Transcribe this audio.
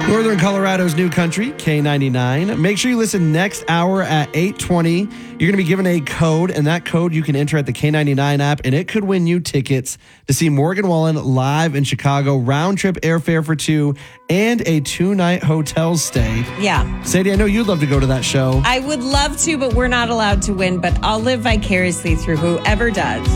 Northern Colorado's new country, K99. Make sure you listen next hour at 8:20. You're going to be given a code, and that code you can enter at the K99 app, and it could win you tickets to see Morgan Wallen live in Chicago, round-trip airfare for two, and a 2-night hotel stay. Yeah. Sadie, I know you'd love to go to that show. I would love to, but we're not allowed to win, but I'll live vicariously through whoever does.